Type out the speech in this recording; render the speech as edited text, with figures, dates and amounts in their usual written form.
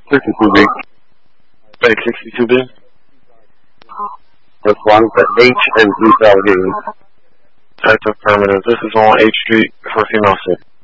62B. Bank 62B. Respond to H and East Allegheny. Type affirmative. This is on H Street for female 6.